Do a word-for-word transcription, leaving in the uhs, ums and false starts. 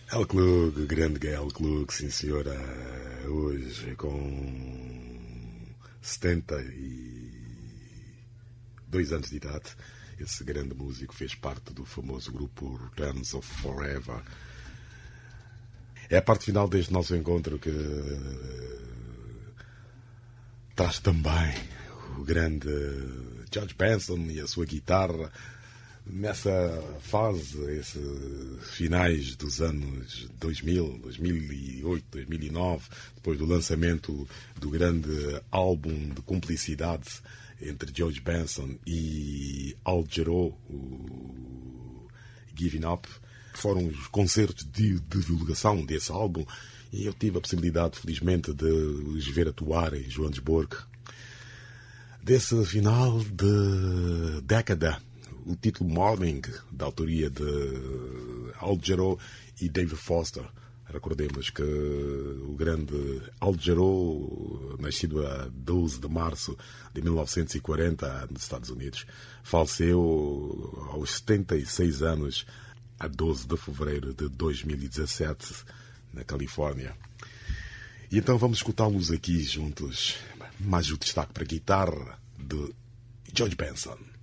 El Klug, grande Gael Klug, sim senhora, hoje com setenta e dois anos de idade. Esse grande músico fez parte do famoso grupo Returns of Forever. É a parte final deste nosso encontro que traz também o grande George Benson e a sua guitarra nessa fase, esses finais dos anos dois mil, dois mil e oito, dois mil e nove, depois do lançamento do grande álbum de cumplicidade entre George Benson e Al Jarreau, o Giving Up. Foram os concertos de, de divulgação desse álbum e eu tive a possibilidade, felizmente, de os ver atuar em Joanesburgo. Desse final de década, o título Morning, da autoria de Al Jarreau e David Foster. Recordemos que o grande Al Jarreau, nascido a doze de março de mil novecentos e quarenta nos Estados Unidos, faleceu aos setenta e seis anos a doze de fevereiro de dois mil e dezassete na Califórnia. E então vamos escutá-los aqui juntos. Mais o destaque para a guitarra de George Benson.